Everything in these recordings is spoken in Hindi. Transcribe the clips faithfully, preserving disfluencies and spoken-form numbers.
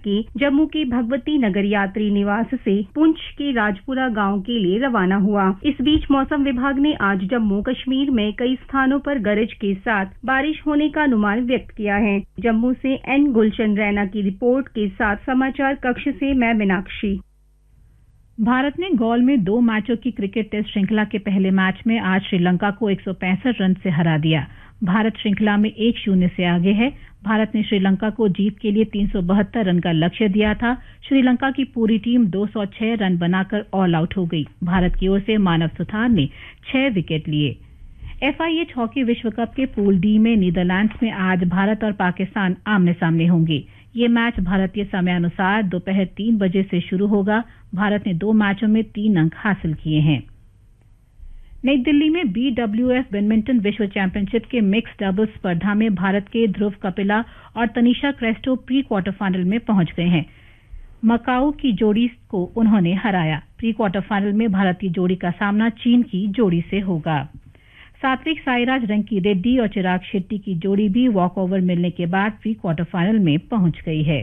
के जम्मू के भगवती नगर यात्री निवास से पुंछ के राजपुरा गांव के लिए रवाना हुआ। इस बीच मौसम विभाग ने आज जम्मू कश्मीर में कई स्थानों पर गरज के साथ बारिश होने का अनुमान व्यक्त किया है। जम्मू से एन गुलशन रैना की रिपोर्ट के साथ समाचार कक्ष से मैं मीनाक्षी। भारत ने गौल में दो मैचों की क्रिकेट टेस्ट श्रृंखला के पहले मैच में आज श्रीलंका को एक सौ पैंसठ रन से हरा दिया। भारत श्रृंखला में एक शून्य से आगे है। भारत ने श्रीलंका को जीत के लिए तीन सौ बहत्तर रन का लक्ष्य दिया था। श्रीलंका की पूरी टीम दो सौ छह रन बनाकर ऑल आउट हो गई। भारत की ओर से मानव सुथार ने छह विकेट लिए। एफआईएच हॉकी विश्व कप के पूल डी में नीदरलैंड्स में आज भारत और पाकिस्तान आमने सामने होंगे। ये मैच भारतीय समयानुसार दोपहर तीन बजे से शुरू होगा। भारत ने दो मैचों में तीन अंक हासिल किए हैं। नई दिल्ली में बीडब्ल्यूएफ बैडमिंटन विश्व चैंपियनशिप के मिक्स डबल्स स्पर्धा में भारत के ध्रुव कपिला और Tanisha Crasto pre quarter final में पहुंच गए हैं। मकाऊ की जोड़ी को उन्होंने हराया। प्री क्वार्टर फाइनल में भारतीय जोड़ी का सामना चीन की जोड़ी से होगा। सात्विक साईराज रंकी रेड्डी और चिराग शेट्टी की जोड़ी भी वॉकओवर मिलने के बाद प्री क्वार्टर फाइनल में पहुंच गई है।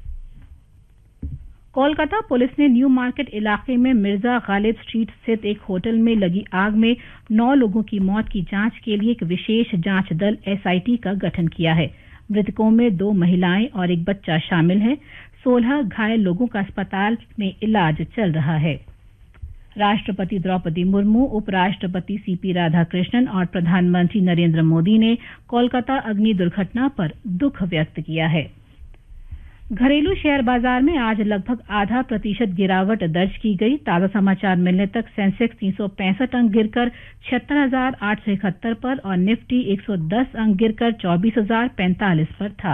कोलकाता पुलिस ने न्यू मार्केट इलाके में मिर्जा गालिब स्ट्रीट स्थित एक होटल में लगी आग में नौ लोगों की मौत की जांच के लिए एक विशेष जांच दल एसआईटी का गठन किया है। मृतकों में दो महिलाएं और एक बच्चा शामिल है। सोलह घायल लोगों का अस्पताल में इलाज चल रहा है। राष्ट्रपति द्रौपदी मुर्मू, उपराष्ट्रपति सीपी राधाकृष्णन और प्रधानमंत्री नरेंद्र मोदी ने कोलकाता अग्नि दुर्घटना पर दुख व्यक्त किया है। घरेलू शेयर बाजार में आज लगभग आधा प्रतिशत गिरावट दर्ज की गई। ताजा समाचार मिलने तक सेंसेक्स तीन सौ पैंसठ अंक गिरकर छिहत्तर हजार आठ सौ इकहत्तर पर और निफ्टी एक सौ दस अंक गिरकर चौबीस हजार पैंतालीस पर था।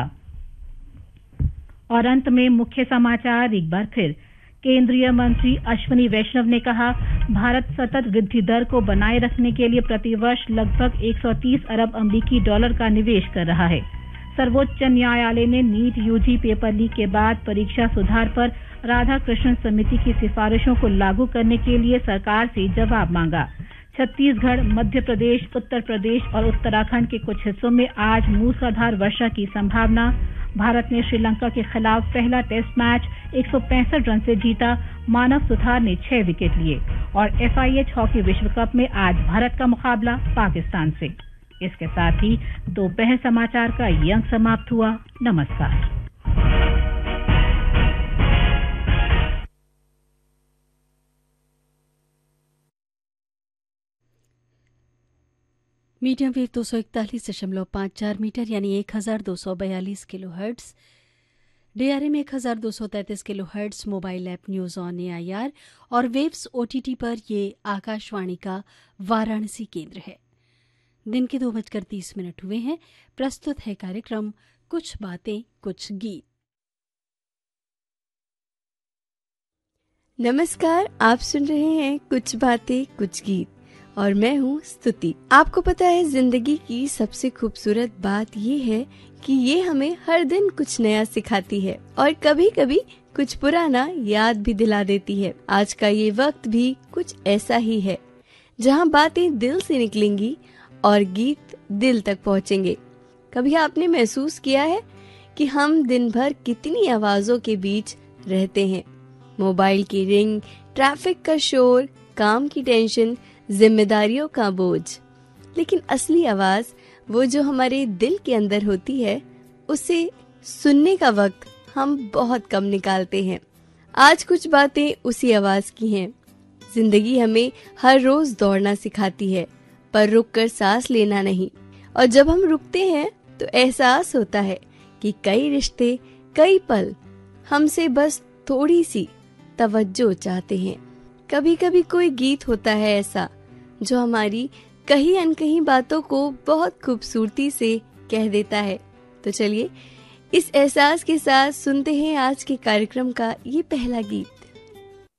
और अंत में मुख्य समाचार एक बार फिर। केंद्रीय मंत्री अश्विनी वैष्णव ने कहा, भारत सतत वृद्धि दर को बनाए रखने के लिए प्रतिवर्ष लगभग एक सौ तीस अरब अमेरिकी डॉलर का निवेश कर रहा है। सर्वोच्च न्यायालय ने नीट यूजी पेपर लीक के बाद परीक्षा सुधार पर राधाकृष्णन समिति की सिफारिशों को लागू करने के लिए सरकार से जवाब मांगा। छत्तीसगढ़, मध्य प्रदेश, उत्तर प्रदेश और उत्तराखंड के कुछ हिस्सों में आज मूसलाधार वर्षा की संभावना। भारत ने श्रीलंका के खिलाफ पहला टेस्ट मैच एक सौ पैंसठ रन से जीता। मानव सुथार ने छह विकेट लिए। और एफआईएच हॉकी विश्व कप में आज भारत का मुकाबला पाकिस्तान से। इसके साथ ही दोपहर समाचार का ये अंक समाप्त हुआ। नमस्कार। मीडियम वेव दो सौ इकतालीस दशमलव पाँच चार मीटर यानी एक हजार दो सौ बयालीस किलो हर्ट्स, डीआरएम एक हजार दो सौ तैंतीस kilo hertz, mobile app news on AIR और वेव्स ओटीटी पर ये आकाशवाणी का वाराणसी केंद्र है। दिन के दो बजकर तीस मिनट हुए हैं। प्रस्तुत है कार्यक्रम कुछ बातें कुछ गीत। नमस्कार, आप सुन रहे हैं कुछ बातें कुछ गीत और मैं हूँ स्तुति। आपको पता है, जिंदगी की सबसे खूबसूरत बात ये है कि ये हमें हर दिन कुछ नया सिखाती है और कभी कभी कुछ पुराना याद भी दिला देती है। आज का ये वक्त भी कुछ ऐसा ही है, जहाँ बातें दिल से निकलेंगी और गीत दिल तक पहुँचेंगे। कभी आपने महसूस किया है कि हम दिन भर कितनी आवाजों के बीच रहते हैं? मोबाइल की रिंग, ट्रैफिक का शोर, काम की टेंशन, जिम्मेदारियों का बोझ, लेकिन असली आवाज वो जो हमारे दिल के अंदर होती है, उसे सुनने का वक्त हम बहुत कम निकालते हैं। आज कुछ बातें उसी आवाज की हैं। जिंदगी हमें हर रोज दौड़ना सिखाती है, पर रुककर सांस लेना नहीं। और जब हम रुकते हैं तो एहसास होता है कि कई रिश्ते, कई पल हमसे बस थोड़ी सी तवज्जो चाहते हैं। कभी कभी कोई गीत होता है ऐसा जो हमारी कहीं अनकहीं बातों को बहुत खूबसूरती से कह देता है। तो चलिए इस एहसास के साथ सुनते हैं आज के कार्यक्रम का ये पहला गीत।